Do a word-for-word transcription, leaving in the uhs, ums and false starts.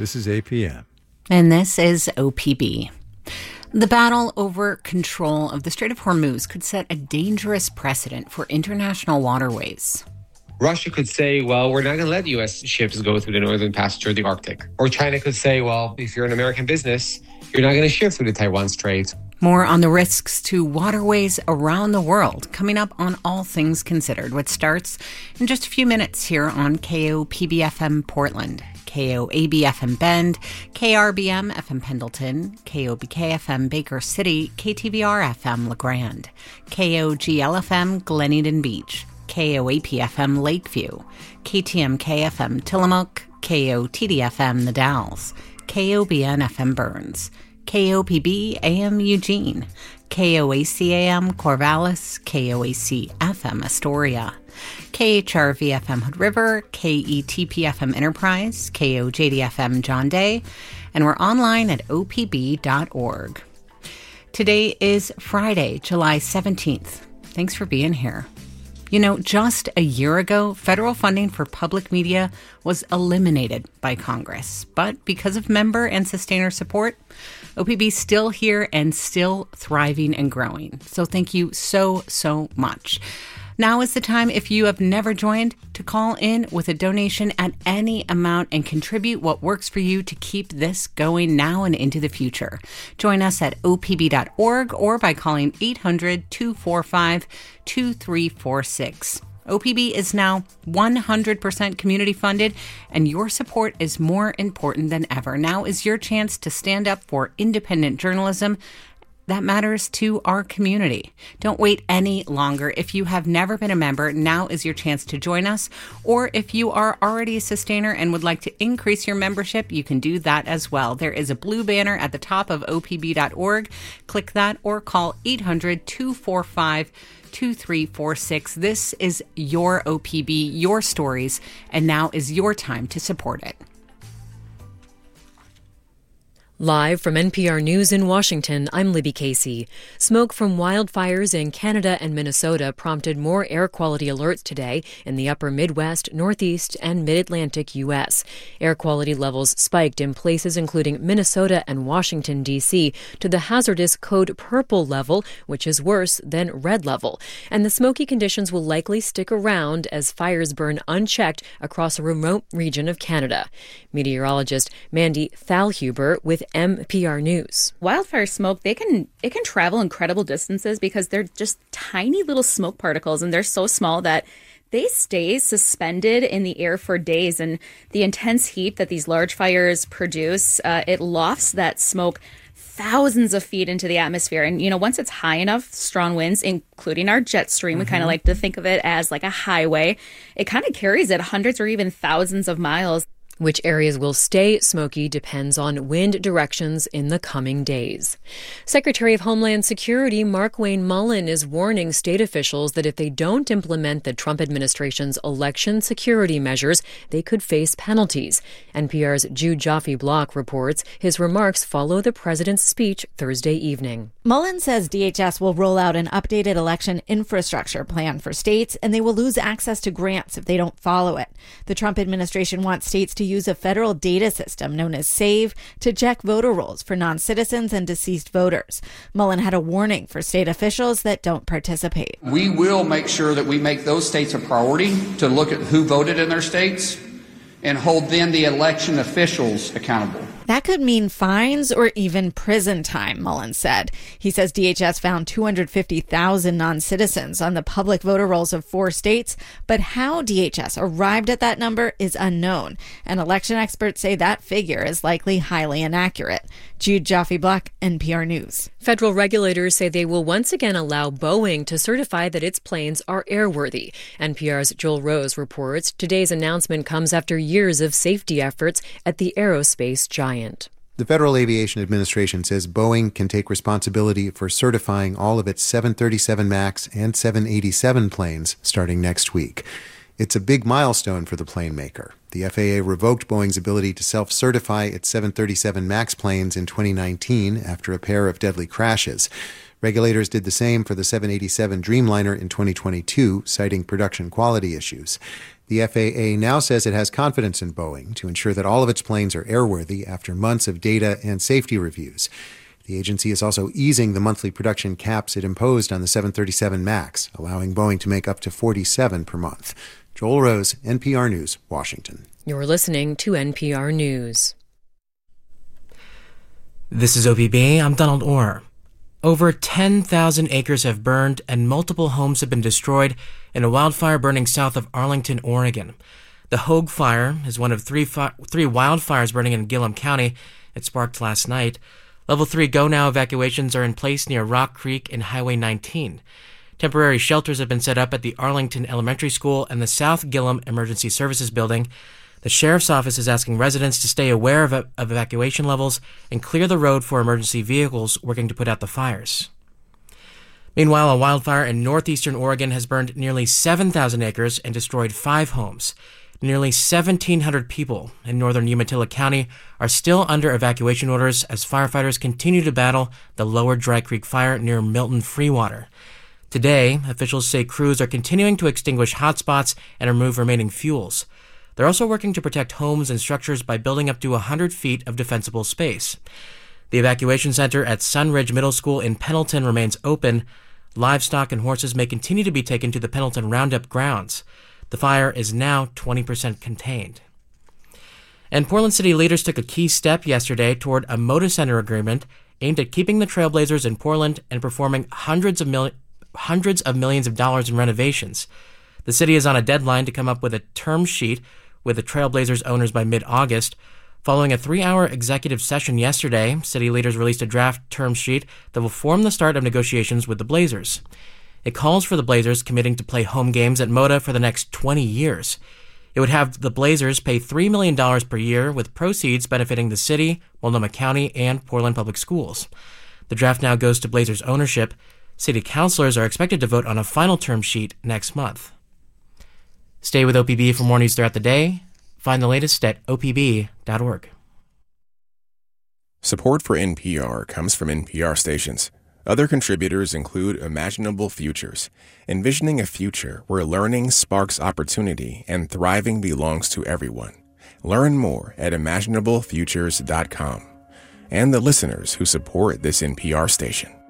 This is A P M. And this is O P B. The battle over control of the Strait of Hormuz could set a dangerous precedent for international waterways. Russia could say, well, we're not going to let U S ships go through the Northern Passage or the Arctic. Or China could say, well, if you're an American business, you're not going to ship through the Taiwan Strait. More on the risks to waterways around the world coming up on All Things Considered, which starts in just a few minutes here on K O P B F M Portland, K O A B F M Bend, K R B M F M Pendleton, K O B K F M Baker City, K T V R F M LeGrand, K O G L F M Glen Eden Beach, K O A P F M Lakeview, K T M K F M Tillamook, K O T D F M The Dalles, K O B N F M Burns, K O P B A M Eugene, K O A C A M Corvallis, K O A C F M Astoria, K H R V F M Hood River, K E T P F M Enterprise, K O J D F M John Day, and we're online at O P B dot org. Today is Friday, July seventeenth. Thanks for being here. You know, just a year ago, federal funding for public media was eliminated by Congress. But because of member and sustainer support, O P B is still here and still thriving and growing. So thank you so, so much. Now is the time, if you have never joined, to call in with a donation at any amount and contribute what works for you to keep this going now and into the future. Join us at O P B dot org or by calling eight hundred, two four five, two three four six. O P B is now one hundred percent community funded, and your support is more important than ever. Now is your chance to stand up for independent journalism that matters to our community. Don't wait any longer. If you have never been a member, now is your chance to join us. Or if you are already a sustainer and would like to increase your membership, you can do that as well. There is a blue banner at the top of O P B dot org. Click that or call eight hundred, two four five, two three four six. This is your O P B, your stories, and now is your time to support it. Live from N P R News in Washington, I'm Libby Casey. Smoke from wildfires in Canada and Minnesota prompted more air quality alerts today in the upper Midwest, Northeast, and Mid-Atlantic U S. Air quality levels spiked in places including Minnesota and Washington, D C to the hazardous code purple level, which is worse than red level. And the smoky conditions will likely stick around as fires burn unchecked across a remote region of Canada. Meteorologist Mandy Thalhuber with N P R News. Wildfire smoke, they can it can travel incredible distances because they're just tiny little smoke particles, and they're so small that they stay suspended in the air for days. And the intense heat that these large fires produce, uh, it lofts that smoke thousands of feet into the atmosphere. And, you know, once it's high enough, strong winds, including our jet stream, mm-hmm. we kind of like to think of it as like a highway. It kind of carries it hundreds or even thousands of miles. Which areas will stay smoky depends on wind directions in the coming days. Secretary of Homeland Security Mark Wayne Mullen is warning state officials that if they don't implement the Trump administration's election security measures, they could face penalties. N P R's Jude Joffe-Block reports his remarks follow the president's speech Thursday evening. Mullen says D H S will roll out an updated election infrastructure plan for states, and they will lose access to grants if they don't follow it. The Trump administration wants states to use a federal data system known as SAVE to check voter rolls for non-citizens and deceased voters. Mullen had a warning for state officials that don't participate. We will make sure that we make those states a priority to look at who voted in their states and hold then the election officials accountable. That could mean fines or even prison time, Mullen said. He says D H S found two hundred fifty thousand non-citizens on the public voter rolls of four states, but how D H S arrived at that number is unknown, and election experts say that figure is likely highly inaccurate. Jude Joffe-Block, N P R News. Federal regulators say they will once again allow Boeing to certify that its planes are airworthy. N P R's Joel Rose reports today's announcement comes after years of safety efforts at the aerospace giant. The Federal Aviation Administration says Boeing can take responsibility for certifying all of its seven thirty-seven MAX and seven eighty-seven planes starting next week. It's a big milestone for the plane maker. The F A A revoked Boeing's ability to self-certify its seven thirty-seven MAX planes in twenty nineteen after a pair of deadly crashes. Regulators did the same for the seven eighty-seven Dreamliner in twenty twenty-two, citing production quality issues. The F A A now says it has confidence in Boeing to ensure that all of its planes are airworthy after months of data and safety reviews. The agency is also easing the monthly production caps it imposed on the seven thirty-seven MAX, allowing Boeing to make up to forty-seven per month. Joel Rose, N P R News, Washington. You're listening to N P R News. This is O P B. I'm Donald Orr. Over ten thousand acres have burned and multiple homes have been destroyed in a wildfire burning south of Arlington, Oregon. The Hogue Fire is one of three, fi- three wildfires burning in Gillum County. It sparked last night. Level three go-now evacuations are in place near Rock Creek and Highway nineteen. Temporary shelters have been set up at the Arlington Elementary School and the South Gillum Emergency Services Building. The Sheriff's Office is asking residents to stay aware of, of evacuation levels and clear the road for emergency vehicles working to put out the fires. Meanwhile, a wildfire in northeastern Oregon has burned nearly seven thousand acres and destroyed five homes. Nearly seventeen hundred people in northern Umatilla County are still under evacuation orders as firefighters continue to battle the lower Dry Creek fire near Milton Freewater. Today, officials say crews are continuing to extinguish hotspots and remove remaining fuels. They're also working to protect homes and structures by building up to one hundred feet of defensible space. The evacuation center at Sunridge Middle School in Pendleton remains open. Livestock and horses may continue to be taken to the Pendleton Roundup grounds. The fire is now twenty percent contained. And Portland City leaders took a key step yesterday toward a Moda Center agreement aimed at keeping the Trailblazers in Portland and performing hundreds of, mil- hundreds of millions of dollars in renovations. The city is on a deadline to come up with a term sheet with the Trailblazers owners by mid-August. Following a three-hour executive session yesterday, city leaders released a draft term sheet that will form the start of negotiations with the Blazers. It calls for the Blazers committing to play home games at Moda for the next twenty years. It would have the Blazers pay three million dollars per year, with proceeds benefiting the city, Multnomah County, and Portland Public Schools. The draft now goes to Blazers ownership. City councilors are expected to vote on a final term sheet next month. Stay with O P B for more news throughout the day. Find the latest at O P B dot org. Support for N P R comes from N P R stations. Other contributors include Imaginable Futures, envisioning a future where learning sparks opportunity and thriving belongs to everyone. Learn more at imaginable futures dot com. And the listeners who support this N P R station.